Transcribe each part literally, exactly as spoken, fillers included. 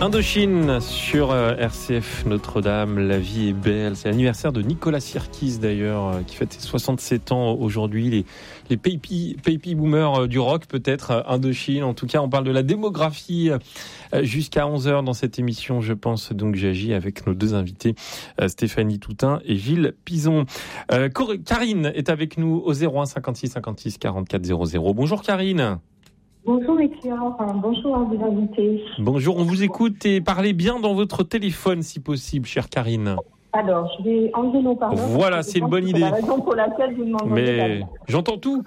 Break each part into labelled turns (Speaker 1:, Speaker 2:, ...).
Speaker 1: Indochine sur R C F Notre-Dame, la vie est belle. C'est l'anniversaire de Nicolas Sirkis d'ailleurs, qui fête ses soixante-sept ans aujourd'hui. Les, les baby, baby boomers du rock peut-être, Indochine. En tout cas, on parle de la démographie jusqu'à onze heures dans cette émission, je pense. Donc j'agis avec nos deux invités, Stéphanie Toutain et Gilles Pizon. Euh, Karine est avec nous au zéro un cinquante-six cinquante-six quarante-quatre zéro zéro. Bonjour Karine.
Speaker 2: Bonjour Étienne, bonjour à vos invités.
Speaker 1: Bonjour, on vous écoute et parlez bien dans votre téléphone si possible, chère Karine.
Speaker 2: Alors, je vais enlever nos parleurs.
Speaker 1: Voilà, c'est une bonne idée.
Speaker 2: C'est la raison pour laquelle vous demandez.
Speaker 1: Mais j'entends tout.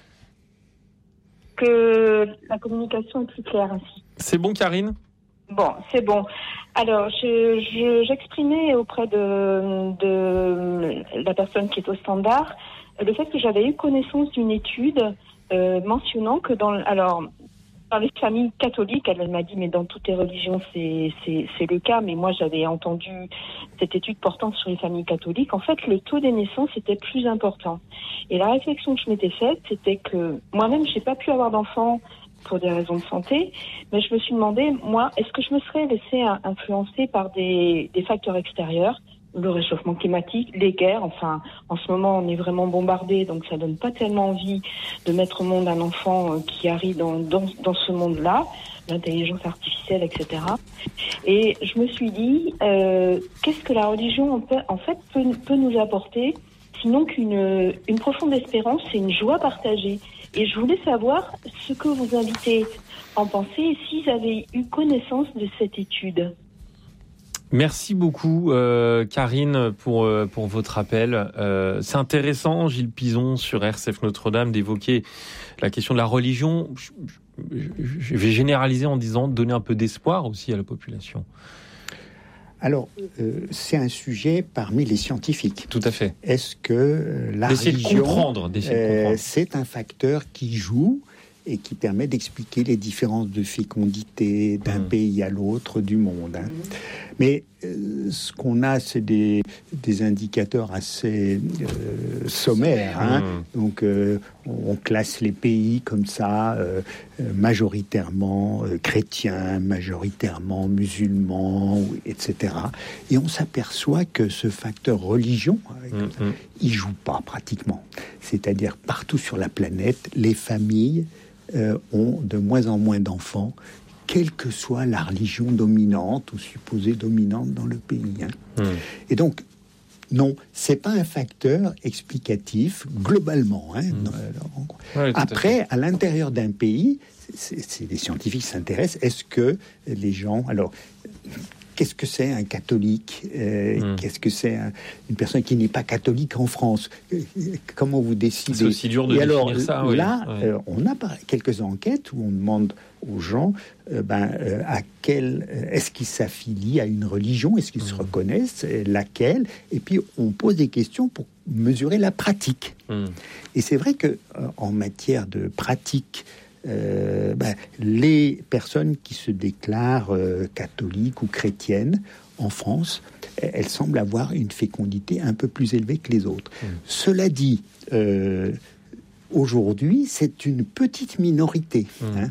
Speaker 2: Que la communication est plus claire ainsi.
Speaker 1: C'est bon, Karine ?
Speaker 2: Bon, c'est bon. Alors, je, je, j'exprimais auprès de, de la personne qui est au standard le fait que j'avais eu connaissance d'une étude Euh, mentionnant que dans, alors, dans les familles catholiques, elle, elle m'a dit, mais dans toutes les religions, c'est, c'est, c'est le cas, mais moi, j'avais entendu cette étude portant sur les familles catholiques. En fait, le taux des naissances était plus important. Et la réflexion que je m'étais faite, c'était que moi-même, j'ai pas pu avoir d'enfants pour des raisons de santé, mais je me suis demandé, moi, est-ce que je me serais laissée influencer par des, des facteurs extérieurs, le réchauffement climatique, les guerres, enfin, en ce moment, on est vraiment bombardé, donc ça donne pas tellement envie de mettre au monde un enfant qui arrive dans, dans, dans ce monde-là, l'intelligence artificielle, et cetera. Et je me suis dit, euh, qu'est-ce que la religion, peut, en fait, peut, peut nous apporter, sinon qu'une une profonde espérance et une joie partagée. Et je voulais savoir ce que vos invités en pensaient et s'ils avaient eu connaissance de cette étude.
Speaker 1: Merci beaucoup, euh, Karine, pour euh, pour votre appel. Euh, c'est intéressant, Gilles Pizon, sur R C F Notre-Dame, d'évoquer la question de la religion. Je, je, je vais généraliser en disant donner un peu d'espoir aussi à la population.
Speaker 3: Alors, euh, c'est un sujet parmi les scientifiques.
Speaker 1: Tout à fait.
Speaker 3: Est-ce que euh, la
Speaker 1: d'essayer
Speaker 3: religion,
Speaker 1: de comprendre, d'essayer de comprendre.
Speaker 3: Euh, c'est un facteur qui joue et qui permet d'expliquer les différences de fécondité d'un mmh. pays à l'autre du monde. Hein. Mmh. Mais euh, ce qu'on a, c'est des, des indicateurs assez euh, sommaires. Hein. Mmh. Donc, euh, on classe les pays comme ça, euh, majoritairement euh, chrétiens, majoritairement musulmans, et cetera. Et on s'aperçoit que ce facteur religion, mmh. il joue pas pratiquement. C'est-à-dire, partout sur la planète, les familles Euh, ont de moins en moins d'enfants, quelle que soit la religion dominante ou supposée dominante dans le pays. Hein. Mmh. Et donc, non, c'est pas un facteur explicatif globalement. Hein. Mmh. Euh, ouais, Après, à, à l'intérieur d'un pays, c'est, c'est, les scientifiques s'intéressent. Est-ce que les gens, alors, qu'est-ce que c'est un catholique euh, mmh. Qu'est-ce que c'est un, une personne qui n'est pas catholique en France? Comment vous décidez?
Speaker 1: C'est aussi dur de
Speaker 3: Et
Speaker 1: définir
Speaker 3: alors,
Speaker 1: ça.
Speaker 3: Là,
Speaker 1: oui.
Speaker 3: euh, on a quelques enquêtes où on demande aux gens euh, ben, euh, à quel, est-ce qu'ils s'affilient à une religion? Est-ce qu'ils mmh. se reconnaissent? Laquelle? Et puis, on pose des questions pour mesurer la pratique. Mmh. Et c'est vrai que euh, en matière de pratique, Euh, ben, les personnes qui se déclarent euh, catholiques ou chrétiennes en France, elles semblent avoir une fécondité un peu plus élevée que les autres. Mmh. Cela dit, euh, aujourd'hui, c'est une petite minorité. Mmh. Hein.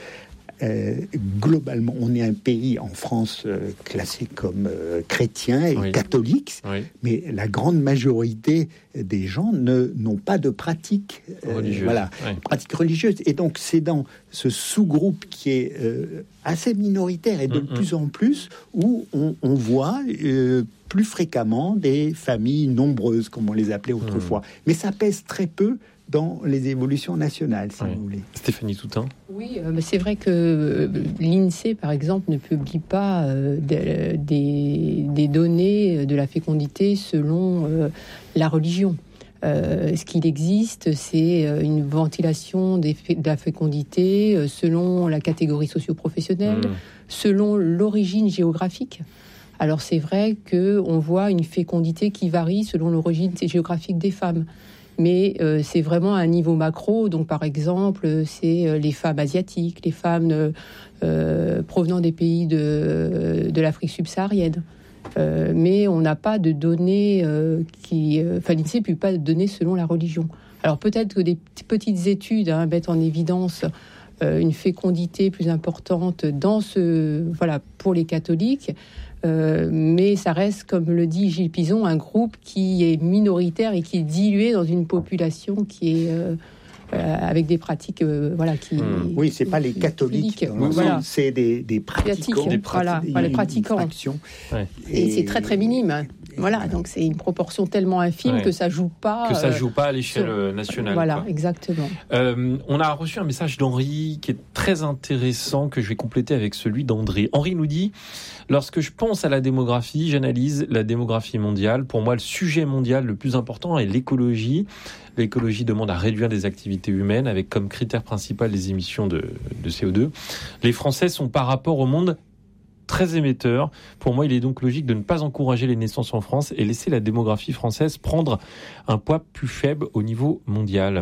Speaker 3: Euh, globalement, on est un pays en France euh, classé comme euh, chrétien et oui. catholique, oui. mais la grande majorité des gens ne, n'ont pas de pratique euh, religieuse. Voilà, oui. pratique religieuse. Et donc, c'est dans ce sous-groupe qui est euh, assez minoritaire et de mm-hmm. plus en plus où on, on voit euh, plus fréquemment des familles nombreuses, comme on les appelait autrefois. Mm. Mais ça pèse très peu dans les évolutions nationales, si oui. vous voulez.
Speaker 1: Stéphanie Toutain.
Speaker 4: Oui, euh, c'est vrai que l'INSEE, par exemple, ne publie pas euh, des, des, des données de la fécondité selon euh, la religion. Euh, ce qu'il existe, c'est une ventilation des, de la fécondité selon la catégorie socio-professionnelle, mmh. selon l'origine géographique. Alors c'est vrai qu'on voit une fécondité qui varie selon l'origine géographique des femmes. Mais euh, c'est vraiment à un niveau macro. Donc, par exemple, c'est les femmes asiatiques, les femmes euh, provenant des pays de, de l'Afrique subsaharienne. Euh, mais on n'a pas de données euh, qui... Enfin, l'INSEE ne peut pas donner selon la religion. Alors, peut-être que des petites études hein, mettent en évidence euh, une fécondité plus importante dans ce, voilà, pour les catholiques. Euh, mais ça reste, comme le dit Gilles Pizon, un groupe qui est minoritaire et qui est dilué dans une population qui est euh, euh, avec des pratiques, euh, voilà, qui.
Speaker 3: Mmh. Oui, c'est pas les catholiques,
Speaker 4: oui, voilà.
Speaker 3: c'est des, des pratiquants,
Speaker 4: des prati- voilà, voilà, les pratiquants.
Speaker 3: Ouais.
Speaker 4: Et, et c'est très très minime. Hein. Voilà, donc c'est une proportion tellement infime ouais. que ça joue pas.
Speaker 1: Que ça joue pas à l'échelle sur... nationale.
Speaker 4: Voilà,
Speaker 1: quoi.
Speaker 4: Exactement.
Speaker 1: Euh, on a reçu un message d'Henri qui est très intéressant que je vais compléter avec celui d'André. Henri nous dit: lorsque je pense à la démographie, j'analyse la démographie mondiale. Pour moi, le sujet mondial le plus important est l'écologie. L'écologie demande à réduire les activités humaines avec comme critère principal les émissions de, de C O deux. Les Français sont par rapport au monde très émetteur. Pour moi, il est donc logique de ne pas encourager les naissances en France et laisser la démographie française prendre un poids plus faible au niveau mondial.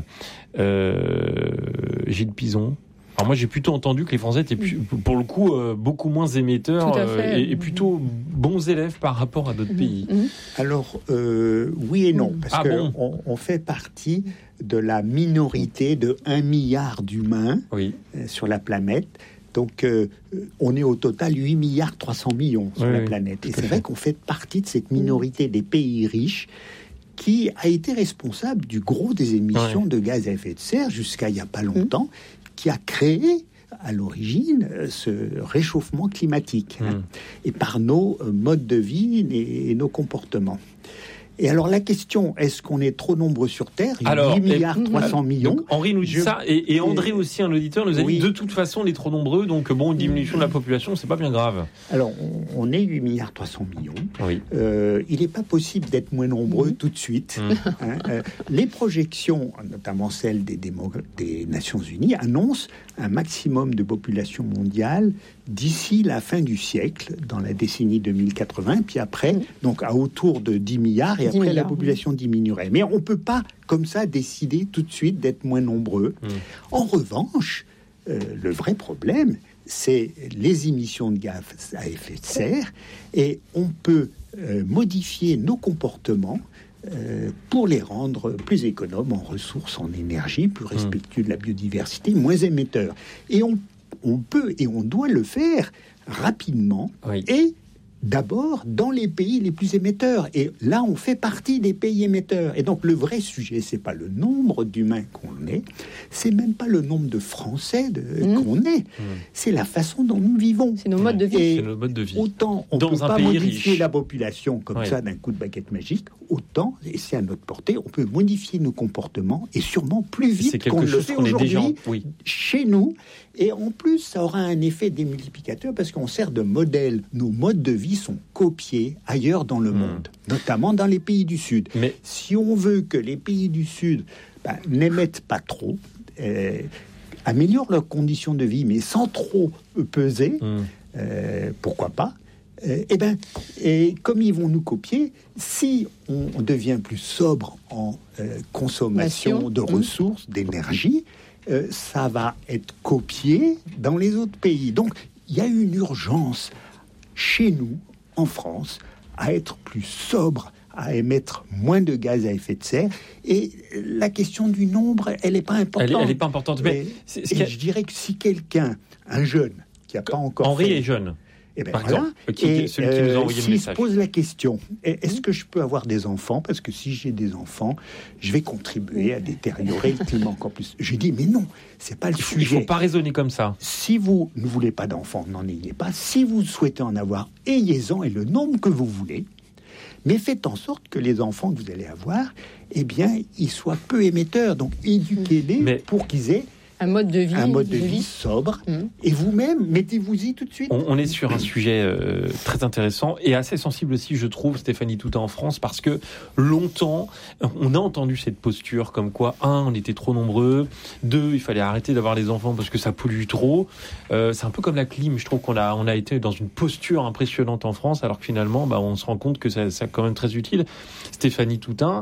Speaker 1: Euh, Gilles Pizon. Alors moi, j'ai plutôt entendu que les Français étaient, plus, pour le coup, euh, beaucoup moins émetteurs euh, et, et plutôt bons élèves par rapport à d'autres mmh. pays.
Speaker 3: Mmh. Alors, euh, oui et non, parce
Speaker 1: ah
Speaker 3: qu'on
Speaker 1: bon
Speaker 3: on fait partie de la minorité de un milliard d'humains oui. euh, sur la planète. Donc, euh, on est au total huit milliards trois cents millions sur oui, la planète. Et c'est vrai qu'on fait partie de cette minorité des pays riches qui a été responsable du gros des émissions oui. de gaz à effet de serre jusqu'à il n'y a pas longtemps, mmh. qui a créé à l'origine ce réchauffement climatique mmh. hein, et par nos modes de vie et, et nos comportements. Et alors la question, est-ce qu'on est trop nombreux sur Terre ? huit milliards trois cents millions.
Speaker 1: Donc, Henri nous dit je... ça, et, et André aussi, un auditeur, nous a oui. dit de toute façon, on est trop nombreux, donc bon, une diminution de la population, c'est pas bien grave.
Speaker 3: Alors, on, on est huit milliards trois cents millions.
Speaker 1: Oui.
Speaker 3: Euh, il n'est pas possible d'être moins nombreux mmh. tout de suite. Mmh. Hein, euh, les projections, notamment celles des, démo- des Nations Unies, annoncent un maximum de population mondiale d'ici la fin du siècle, dans la décennie deux mille quatre-vingts, puis après, mmh. donc à autour de dix milliards, et après milliards, la population oui. diminuerait. Mais on ne peut pas, comme ça, décider tout de suite d'être moins nombreux. Mmh. En revanche, euh, le vrai problème, c'est les émissions de gaz à effet de serre, et on peut euh, modifier nos comportements euh, pour les rendre plus économes en ressources, en énergie, plus respectueux mmh. de la biodiversité, moins émetteurs. Et on, on peut et on doit le faire rapidement oui. et d'abord dans les pays les plus émetteurs. Et là, on fait partie des pays émetteurs. Et donc, le vrai sujet, c'est pas le nombre d'humains qu'on est, c'est même pas le nombre de Français de, mmh. qu'on est, mmh. c'est la façon dont nous vivons.
Speaker 4: C'est nos modes de vie.
Speaker 3: Et
Speaker 1: c'est nos modes de vie.
Speaker 3: Autant on ne peut pas modifier riche. la population comme ouais. ça d'un coup de baguette magique, autant, et c'est à notre portée, on peut modifier nos comportements et sûrement plus vite qu'on le fait qu'on aujourd'hui déjà... oui. chez nous. Et en plus, ça aura un effet démultiplicateur parce qu'on sert de modèle. Nos modes de vie sont copiés ailleurs dans le mmh. monde, notamment dans les pays du Sud. Mais si on veut que les pays du Sud ben, n'émettent pas trop, euh, améliorent leurs conditions de vie, mais sans trop peser, mmh. euh, pourquoi pas euh, et ben, et comme ils vont nous copier, si on devient plus sobre en euh, consommation Nation. de ressources, mmh. d'énergie, Euh, ça va être copié dans les autres pays. Donc, il y a une urgence chez nous, en France, à être plus sobre, à émettre moins de gaz à effet de serre. Et la question du nombre, elle n'est pas importante.
Speaker 1: Elle n'est pas importante. Mais
Speaker 3: et, c'est, et a... je dirais que si quelqu'un, un jeune, qui n'a pas encore
Speaker 1: Henri
Speaker 3: fait...
Speaker 1: est jeune.
Speaker 3: Eh ben
Speaker 1: Par
Speaker 3: voilà.
Speaker 1: exemple, qui,
Speaker 3: et
Speaker 1: celui qui nous a envoyé
Speaker 3: euh,
Speaker 1: le message.
Speaker 3: S'il se pose la question, est-ce que je peux avoir des enfants ? Parce que si j'ai des enfants, je vais contribuer à détériorer le climat encore plus. J'ai dit, mais non, c'est pas le
Speaker 1: il faut,
Speaker 3: sujet.
Speaker 1: Il ne faut pas raisonner comme ça.
Speaker 3: Si vous ne voulez pas d'enfants, n'en ayez pas. Si vous souhaitez en avoir, ayez-en et le nombre que vous voulez. Mais faites en sorte que les enfants que vous allez avoir, eh bien, ils soient peu émetteurs. Donc, éduquez-les mais... pour qu'ils aient
Speaker 4: un mode de vie,
Speaker 3: un mode de,
Speaker 4: de
Speaker 3: vie, vie sobre. Mmh. Et vous-même, mettez-vous-y tout de suite.
Speaker 1: On, on est sur un sujet euh, très intéressant et assez sensible aussi, je trouve, Stéphanie Toutain, en France, parce que longtemps, on a entendu cette posture comme quoi, un, on était trop nombreux, deux, il fallait arrêter d'avoir les enfants parce que ça pollue trop. Euh, c'est un peu comme la clim. Je trouve qu'on a, on a été dans une posture impressionnante en France, alors que finalement, bah, on se rend compte que ça, c'est quand même très utile. Stéphanie Toutain,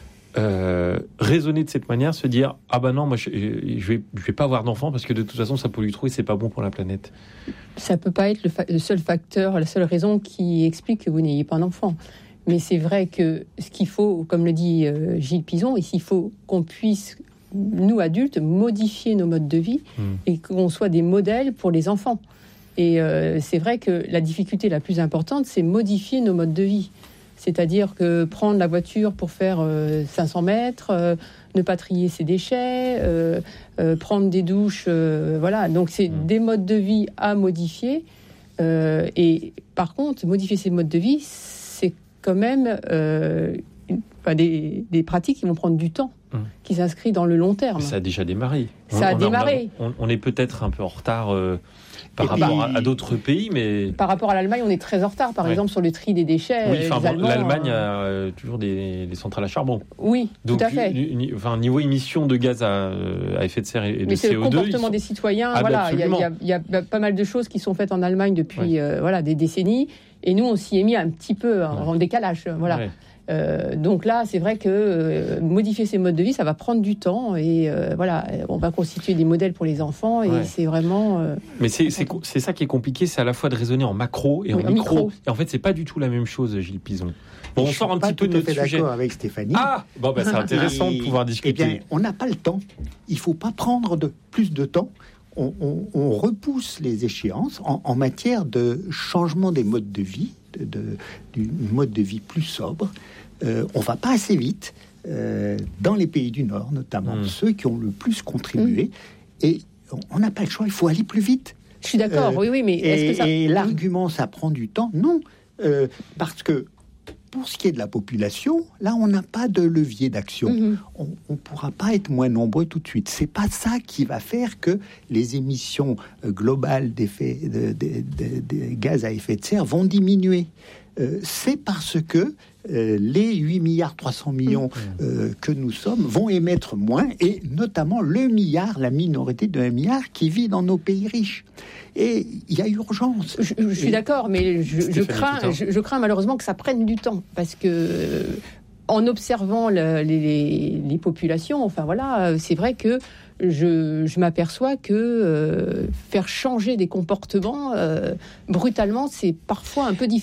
Speaker 1: Euh, raisonner de cette manière, se dire ah ben non, moi je, je vais je vais pas avoir d'enfants parce que de toute façon ça pollue trop et c'est pas bon pour la planète.
Speaker 4: Ça peut pas être le, fa- le seul facteur, la seule raison qui explique que vous n'ayez pas d'enfants. Mais c'est vrai que ce qu'il faut, comme le dit euh, Gilles Pizon, il faut qu'on puisse nous adultes, modifier nos modes de vie mmh. et qu'on soit des modèles pour les enfants. Et euh, c'est vrai que la difficulté la plus importante, c'est modifier nos modes de vie. C'est-à-dire que prendre la voiture pour faire euh, cinq cents mètres, euh, ne pas trier ses déchets, euh, euh, prendre des douches, euh, voilà. Donc c'est mmh. des modes de vie à modifier. Euh, et par contre, modifier ces modes de vie, c'est quand même euh, une, enfin, des, des pratiques qui vont prendre du temps, mmh. qui s'inscrivent dans le long terme.
Speaker 1: Ça a déjà démarré.
Speaker 4: Ça a, a démarré.
Speaker 1: On, a, on, on est peut-être un peu en retard euh, par et rapport puis, à, à d'autres pays, mais...
Speaker 4: Par rapport à l'Allemagne, on est très en retard, par ouais. exemple, sur le tri des déchets.
Speaker 1: Oui, enfin, bon,
Speaker 4: Allemands,
Speaker 1: l'Allemagne
Speaker 4: euh...
Speaker 1: a toujours des, des centrales à charbon.
Speaker 4: Oui,
Speaker 1: donc,
Speaker 4: tout à fait.
Speaker 1: Du, enfin, niveau émissions de gaz à, à effet de serre et de
Speaker 4: mais c'est
Speaker 1: C O deux...
Speaker 4: le comportement sont... des citoyens. Ah, voilà, il y, y, y a pas mal de choses qui sont faites en Allemagne depuis ouais. euh, voilà, des décennies. Et nous, on s'y est mis un petit peu hein, ouais. en décalage. Voilà. Ouais. Euh, donc là, c'est vrai que euh, modifier ces modes de vie, ça va prendre du temps et euh, voilà, on va constituer des modèles pour les enfants et ouais. c'est vraiment. Euh,
Speaker 1: Mais c'est, c'est, c'est ça qui est compliqué, c'est à la fois de raisonner en macro et en, oui, micro. en micro. Et en fait, c'est pas du tout la même chose, Gilles Pison. Bon, on sort un petit peu de notre sujet.
Speaker 3: D'accord avec Stéphanie.
Speaker 1: Ah, bon, bah, c'est intéressant et, de pouvoir discuter.
Speaker 3: Eh bien, on n'a pas le temps. Il faut pas prendre de plus de temps. On, on, on repousse les échéances en, en matière de changement des modes de vie, de, de, du mode de vie plus sobre. Euh, on va pas assez vite euh, dans les pays du Nord, notamment mmh. ceux qui ont le plus contribué. Mmh. Et on n'a pas le choix, il faut aller plus vite.
Speaker 4: Je suis d'accord, euh, oui, oui, mais
Speaker 3: et,
Speaker 4: est-ce que ça...
Speaker 3: Et l'argument, ça prend du temps? Non, euh, parce que pour ce qui est de la population, là, on n'a pas de levier d'action. Mmh. On ne pourra pas être moins nombreux tout de suite. C'est pas ça qui va faire que les émissions globales d'effet de, de, de, de gaz à effet de serre vont diminuer. Euh, c'est parce que euh, les huit milliards trois cents millions euh, que nous sommes vont émettre moins, et notamment le milliard, la minorité de un milliard qui vit dans nos pays riches. Et il y a urgence.
Speaker 4: Je, je suis et... d'accord, mais je, je, crains, je, je crains malheureusement que ça prenne du temps, parce que en observant le, les, les populations, enfin voilà, c'est vrai que je, je m'aperçois que euh, faire changer des comportements euh, brutalement, c'est parfois un peu difficile.